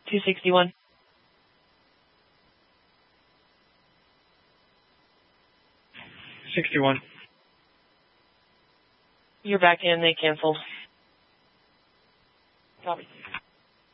261. $61. You're back in. They canceled. Copy.